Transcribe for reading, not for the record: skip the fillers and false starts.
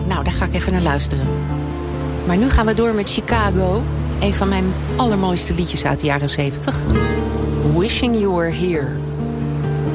Nou, daar ga ik even naar luisteren. Maar nu gaan we door met Chicago. Een van mijn allermooiste liedjes uit de jaren 70. Wishing You Were Here.